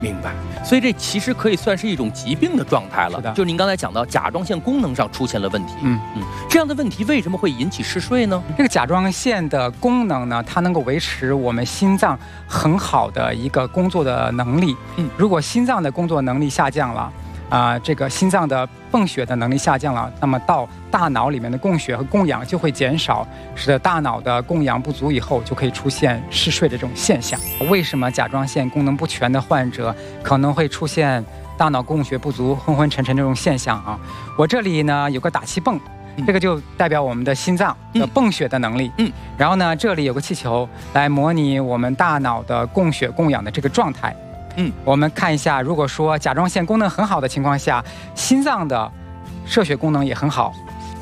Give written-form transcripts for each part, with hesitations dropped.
明白，所以这其实可以算是一种疾病的状态了。 是的， 就是您刚才讲到甲状腺功能上出现了问题。这样的问题为什么会引起嗜睡呢？ 这个甲状腺的功能呢，它能够维持我们心脏很好的一个工作的能力。如果心脏的工作能力下降了，这个心脏的泵血的能力下降了，那么到大脑里面的供血和供氧就会减少，使得大脑的供氧不足以后，就可以出现嗜睡的这种现象。为什么甲状腺功能不全的患者可能会出现大脑供血不足、昏昏沉沉这种现象啊？我这里呢有个打气泵，这个就代表我们的心脏的泵血的能力。然后呢，这里有个气球来模拟我们大脑的供血供氧的这个状态。我们看一下，如果说甲状腺功能很好的情况下，心脏的射血功能也很好，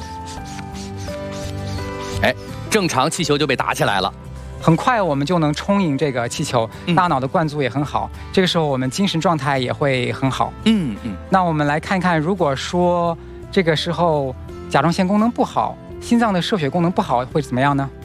正常气球就被打起来了。 很快我们就能充盈这个气球，大脑的灌注也很好，这个时候我们精神状态也会很好。那我们来看看，如果说这个时候甲状腺功能不好，心脏的射血功能不好，会怎么样呢？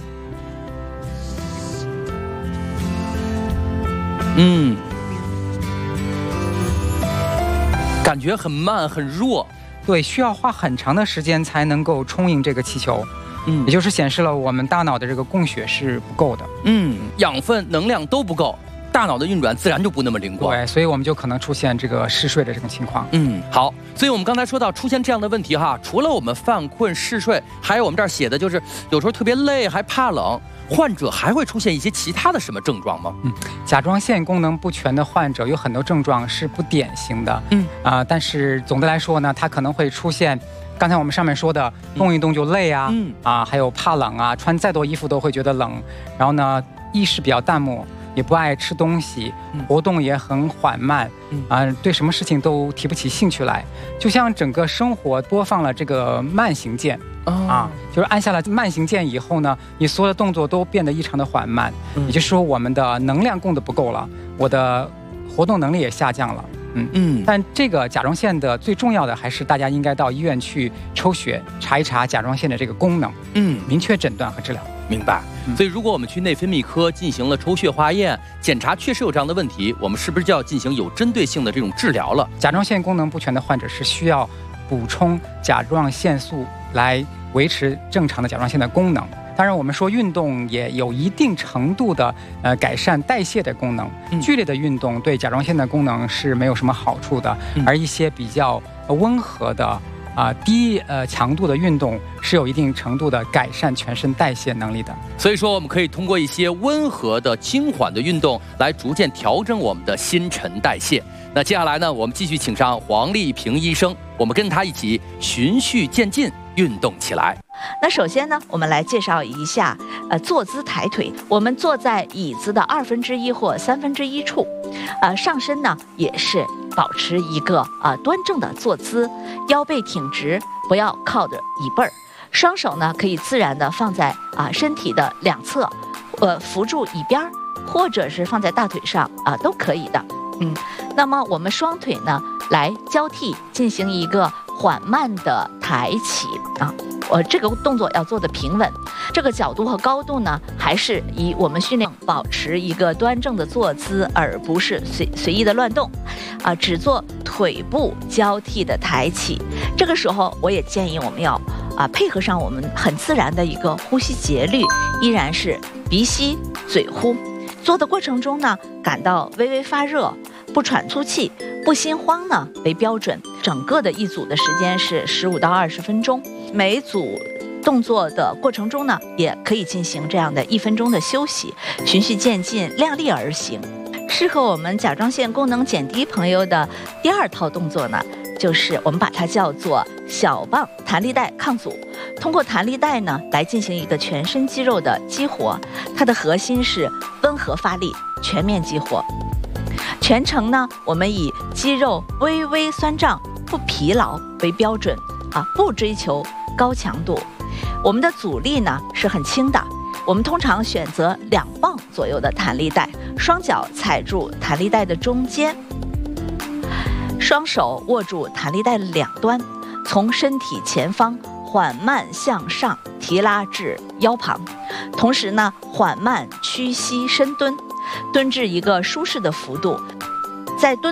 感觉很慢很弱， 对，需要花很长的时间才能够充盈这个气球。也就是显示了我们大脑的这个供血是不够的。 养分、能量都不够，大脑的运转自然就不那么灵光。 对，所以我们就可能出现这个嗜睡的这种情况。 好，所以我们刚才说到出现这样的问题哈，除了我们犯困、嗜睡，还有我们这儿写的就是有时候特别累，还怕冷。患者还会出现一些其他的什么症状吗？ 甲状腺功能不全的患者有很多症状是不典型的。但是总的来说呢，它可能会出现刚才我们上面说的动一动就累啊，还有怕冷啊，穿再多衣服都会觉得冷，然后呢意识比较淡漠，也不爱吃东西，活动也很缓慢，对什么事情都提不起兴趣来，就像整个生活播放了这个慢行键。就是按下了慢行键以后呢，你所有的动作都变得异常的缓慢，也就是说我们的能量供得不够了，我的活动能力也下降了。但这个甲状腺的最重要的还是大家应该到医院去抽血查一查甲状腺的这个功能，明确诊断和治疗。 明白。所以如果我们去内分泌科进行了抽血化验，检查确实有这样的问题，我们是不是就要进行有针对性的这种治疗了？ 甲状腺功能不全的患者是需要补充甲状腺素来维持正常的甲状腺的功能。当然我们说运动也有一定程度的改善代谢的功能，剧烈的运动对甲状腺的功能是没有什么好处的，而一些比较温和的低强度的运动是有一定程度的改善全身代谢能力的。 所以说我们可以通过一些温和的轻缓的运动来逐渐调整我们的新陈代谢。那接下来呢，我们继续请上黄丽萍医生，我们跟他一起循序渐进运动起来。 那首先呢，我们来介绍一下坐姿抬腿。我们坐在椅子的1/2或1/3处，上身呢也是保持一个端正的坐姿，腰背挺直，不要靠着椅背儿。双手呢可以自然的放在身体的两侧，扶住椅边儿，或者是放在大腿上都可以的。那么我们双腿呢来交替进行一个缓慢的抬起这个动作要做的平稳，这个角度和高度呢还是以我们训练保持一个端正的坐姿，而不是随意的乱动只做腿部交替的抬起。这个时候我也建议我们要配合上我们很自然的一个呼吸节律，依然是鼻吸嘴呼。做的过程中呢，感到微微发热，不喘粗气，不心慌呢为标准。整个的一组的时间是15到20分钟，每组动作的过程中呢，也可以进行这样的1分钟的休息，循序渐进，量力而行。适合我们甲状腺功能减低朋友的第2套动作呢，就是我们把它叫做小棒弹力带抗阻。通过弹力带呢来进行一个全身肌肉的激活，它的核心是温和发力，全面激活。全程呢我们以肌肉微微酸胀不疲劳为标准不追求高强度。我们的阻力呢是很轻的，我们通常选择2磅左右的弹力带，双脚踩住弹力带的中间，双手握住弹力带的2端，从身体前方缓慢向上提拉至腰旁，同时呢缓慢屈膝深蹲，蹲至一个舒适的幅度。在蹲